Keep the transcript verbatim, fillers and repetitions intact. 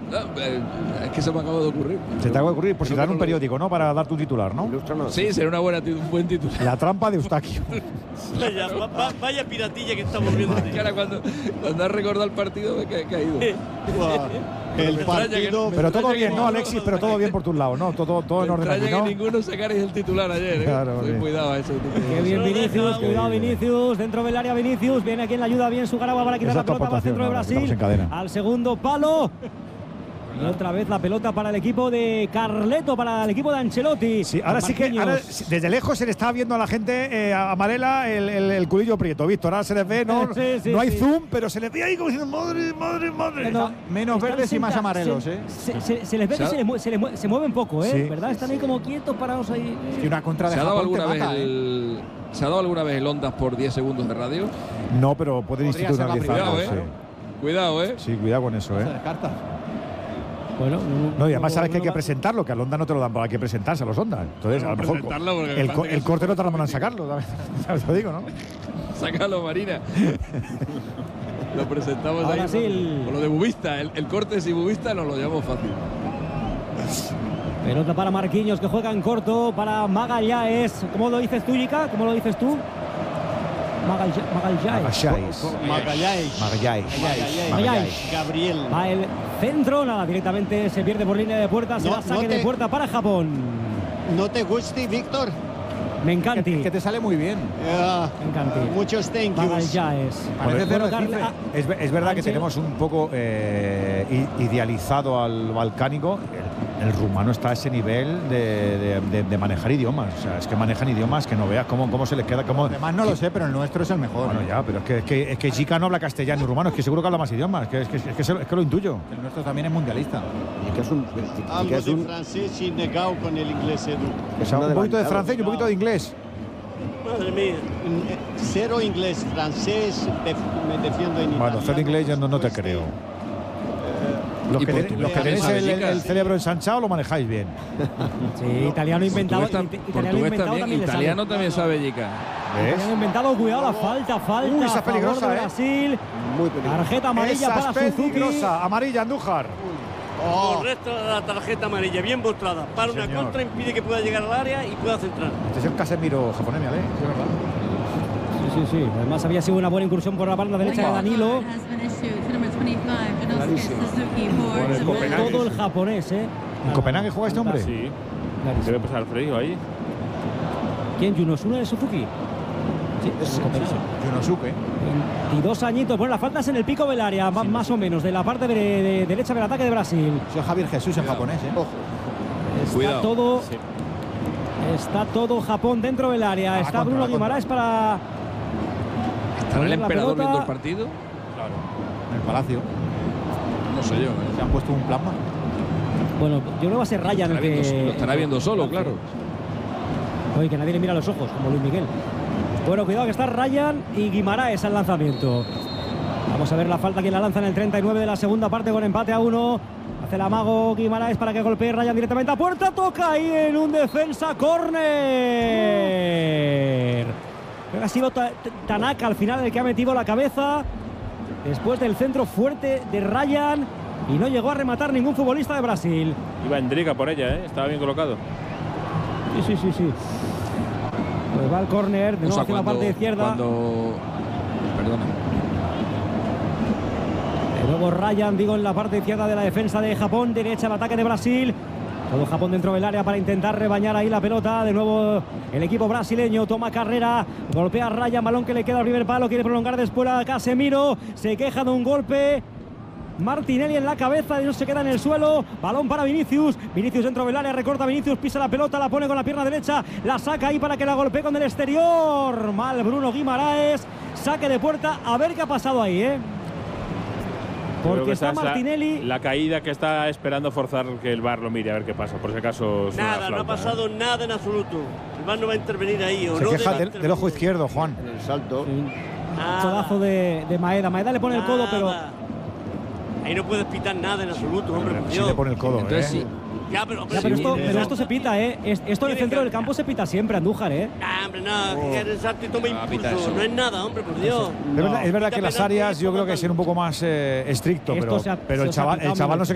No, eh, es que se me acaba de ocurrir. Se te acaba de ocurrir, por si te dan un periódico, ¿no? Para dar tu titular, ¿no? Sí, será una buena, un buen titular. La trampa de Eustaquio. Vaya, va, va, vaya piratilla que estamos viendo. Ahora cuando, cuando has recordado el partido, me he caído. El partido. Pero todo bien, ¿no, Alexis? Pero todo bien por tus lados, ¿no? Todo, todo en orden aquí, ¿no? que ninguno sacarais el titular ayer, ¿eh? Claro, Ten cuidado a eso. Qué bien Vinicius, cuidado Vinicius, dentro del área Vinicius, viene aquí en la ayuda bien Sugaragua para quitar la pelota para el centro de Brasil, al segundo palo. Y otra vez la pelota para el equipo de Carleto, para el equipo de Ancelotti. Sí, ahora sí que ahora, desde lejos se le está viendo a la gente eh, a Amarela el, el, el culillo prieto, Víctor. Ahora se les ve, no, sí, sí, no hay sí. zoom, pero se les ve ahí como diciendo madre, madre, madre. No, menos verdes y más amarelos, se, ¿eh? Se, se, se les ve que se, les, se, les, se mueven poco, ¿eh? Sí, ¿verdad? Están sí, ahí como quietos, parados ahí. Y una contra de ¿Se ha dado Japón alguna vez mata, el, ¿eh? ¿Se ha dado alguna vez el Ondas por diez segundos de radio? No, pero pueden institucionalizarlo. Cuidado, ¿eh? Sí. Cuidado, ¿eh? Sí, cuidado con eso, ¿eh? Se descarta. Bueno, no, y además sabes que hay que presentarlo, que al Onda no te lo dan, hay que presentarse a los Ondas. Entonces, a lo mejor el, co el corte no tarda en sacarlo, ¿sabes? Te lo digo, ¿no? Sácalo, Marina. Lo presentamos ahora ahí. Sí, el... Con lo de Bubista, el, el corte si Bubista nos lo llevamos fácil. Pelota para Marquinhos, que juega en corto, para Magalhães. ¿Cómo lo dices tú, Yika? ¿Cómo lo dices tú? Magalhães. Magalhães. Magalhães. Magalhães. Gabriel. Va el centro, nada, directamente se pierde por línea de puerta, se no, va saque no te, de puerta para Japón. ¿No te gusta, Víctor? Me encanta. Que, que te sale muy bien. Yeah. Me encanta. Muchos thank yous. Magalhães. Es, es verdad que tenemos un poco eh, idealizado al balcánico. El, el rumano está a ese nivel de, de, de, de manejar idiomas. O sea, es que manejan idiomas que no veas cómo, cómo se les queda. Cómo, Además, no lo sé, pero el nuestro es el mejor. Bueno, ya, pero es que, es que, es que Chica no habla castellano y rumano. Es que seguro que habla más idiomas. Es que, es que, es que, es que lo intuyo. El nuestro también es mundialista. Y que es un, y Algo que es un... de francés y negado con el inglés, Edu. O sea, un poquito de francés y un poquito de inglés. Madre mía. Cero inglés, francés, me defiendo en Bueno, cero inglés ya no, no te creo. Los que, ten, los que tenéis el, el, el cerebro ensanchado lo manejáis bien. Sí, italiano inventado. Portugués, it, italiano inventado también, también italiano sabe. también sabe, Yica. Italiano inventado, cuidado, la falta, falta. Uy, esa es peligrosa, de Brasil. ¿eh? Muy peligrosa. Tarjeta amarilla esa para es Suzuki. Peligrosa, amarilla, Andújar. Oh. Correcto, la tarjeta amarilla, bien mostrada. Para una Señor. contra, impide que pueda llegar al área y pueda centrar. Este es el Casemiro japonés, ¿eh? Es verdad. Sí, sí, sí. Además había sido una buena incursión por la banda derecha de Danilo. Todo el japonés, ¿eh? ¿En Copenhague juega este hombre? Sí. Clarísimo. Debe pasar frío ahí. ¿Quién? ¿Yunosuna de Suzuki? Sí, es Yunosuke. veintidós añitos. Bueno, la falta es en el pico del área, más, más o menos, de la parte de, de derecha del ataque de Brasil. Soy Javier Jesús en japonés, ¿eh? Ojo. Está Cuidado. todo. Sí. Está todo Japón dentro del área. Ah, Está contra, Bruno contra. Guimaraes para. ¿Estará el la emperador pelota. viendo el partido? Claro. En el Palacio. No sé yo. ¿eh? Se han puesto un plasma. Bueno, yo creo que va a ser Ryan el Estará viendo, que. lo estará viendo solo, claro. Oye, que nadie le mira los ojos, como Luis Miguel. Bueno, cuidado que está Ryan y Guimaraes al lanzamiento. Vamos a ver la falta que la lanza en el treinta y nueve de la segunda parte con empate a uno. Hace el amago Guimaraes para que golpee Ryan directamente a puerta. Toca ahí en un defensa córner. Creo que ha sido Tanaka al final el que ha metido la cabeza después del centro fuerte de Ryan y no llegó a rematar ningún futbolista de Brasil. Iba Endriga por ella, ¿eh? Estaba bien colocado. Sí, sí, sí, sí. Pues va el córner de nuevo O sea, hacia cuando, la parte izquierda. Cuando... Perdona. De nuevo Ryan, digo, en la parte izquierda de la defensa de Japón, derecha el ataque de Brasil. Todo Japón dentro del área para intentar rebañar ahí la pelota. De nuevo el equipo brasileño toma carrera, golpea a Ryan, balón que le queda al primer palo, quiere prolongar después a Casemiro, se queja de un golpe. Martinelli en la cabeza, no se queda en el suelo. Balón para Vinicius. Vinicius dentro del área, recorta Vinicius, pisa la pelota, la pone con la pierna derecha, la saca ahí para que la golpee con el exterior. Mal Bruno Guimaraes. Saque de puerta, a ver qué ha pasado ahí, ¿eh? Porque está Martinelli. La, la caída que está esperando forzar que el V A R lo mire a ver qué pasa. Por si acaso. Nada, no ha pasado ¿eh? nada en absoluto. El V A R no va a intervenir ahí. O se no queja del, del ojo izquierdo, Juan. En el salto. Sí. Codazo de, de Maeda. Maeda le pone nada. el codo, pero. Ahí no puedes pitar nada en absoluto, hombre. Por Sí Dios. le pone el codo, Entonces, ¿eh? sí. Ya, pero, hombre, Ya, pero, sí, esto, sí, pero sí. esto se pita, ¿eh? Es- Esto en el centro del campo se pita siempre, Andújar, ¿eh? Ah, hombre, no, Oh. que el salto y toma Ah, pita impulso. eso. No es nada, hombre, por Dios. Es verdad, es verdad Pita que las penalti, áreas yo creo que toma ser un poco más eh, estricto, Esto pero, se ha- pero se el os ha chaval, pitado el chaval no se